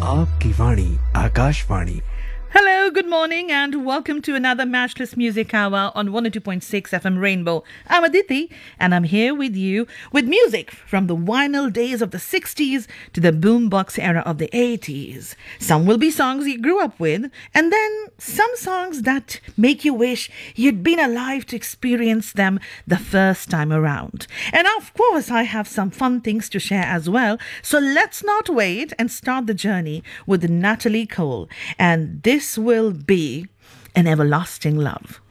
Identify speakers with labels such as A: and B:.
A: आपकी वाणी Akashvani.
B: Hello, good morning, and welcome to another Matchless Music Hour on 102.6 FM Rainbow. I'm Aditi, and I'm here with you with music from the vinyl days of the 60s to the boombox era of the 80s. Some will be songs you grew up with, and then some songs that make you wish you'd been alive to experience them the first time around. And of course, I have some fun things to share as well. So let's not wait and start the journey with Natalie Cole. And this will be An Everlasting Love.